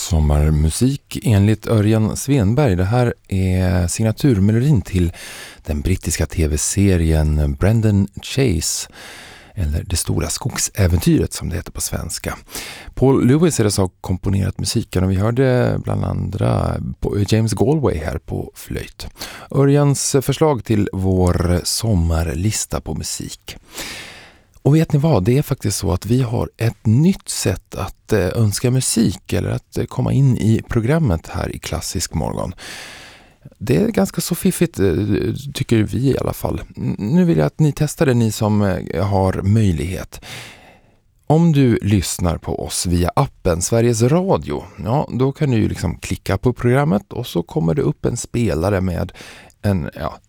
Sommarmusik enligt Örjan Svenberg. Det här är signaturmelodin till den brittiska tv-serien Brendan Chase, eller Det stora skogsäventyret som det heter på svenska. Paul Lewis är det som har komponerat musiken, och vi hörde bland andra James Galway här på flöjt. Örjans förslag till vår sommarlista på musik. Och vet ni vad, det är faktiskt så att vi har ett nytt sätt att önska musik eller att komma in i programmet här i Klassisk morgon. Det är ganska så fiffigt, tycker vi i alla fall. Nu vill jag att ni testar det, ni som har möjlighet. Om du lyssnar på oss via appen Sveriges Radio, ja, då kan du ju liksom klicka på programmet och så kommer det upp en spelare med en